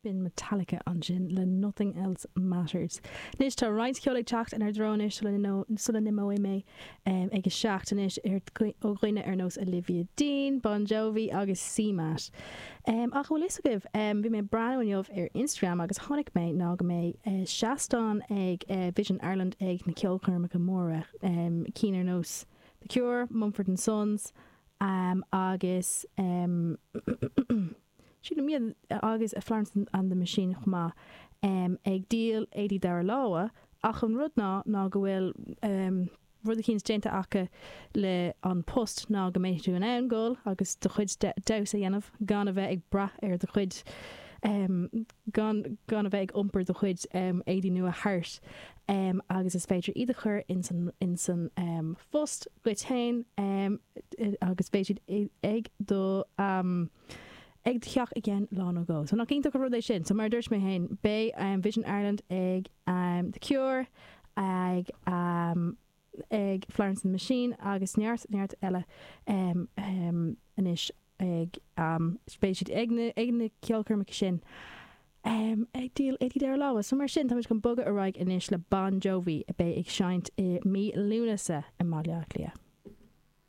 Bin Metallica an sin le Nothing Else Matters. Nis tá right ceola teacht in ar dronis sulla nimó mé ag seachtanis ó ghuiine ar nós Olivia Dean, Bon Jovi agus CMAT. Ach bhfuil is agah bhí mé brainmh ar Instagram agus tháinig mé ná go mé seachtán ag Vision Ireland ag na ceolcharma go móra cín ar nós The Cure, Mumford & Sons agus Siúla miad agus a Florence and the Machine chumá ag díal 80 dar láha ach an rud ná go bhfuil rud a cíns dénta acha le an post ná go méid tú an angol agus do chuid daus a dhéanamh gan a bheith ag brath ar do chuid gan a bheith ag umpar do chuid 80 nua hart agus is féidir iad chur in san fust go tain agus féidir ag do ag teach again lá nó go. So nach cínta go rudééis sin, so mar dúirt mé hain bé Vision Ireland ag The Cure ag Florence and the Machine agus neart eile inis ag spéisiad ag na ceolcharma sin ag díal 80 dar láha. So mar sin tá go bogad a raig inis le Bon Jovi a bé ag seint i mí lúnasa i Máile Lia.